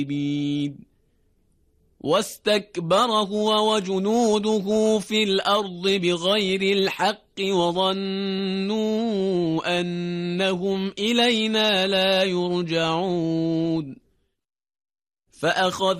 واستكبر هو وجنوده في الأرض بغير الحق وظنوا أنهم إلينا لا يرجعون فأخذ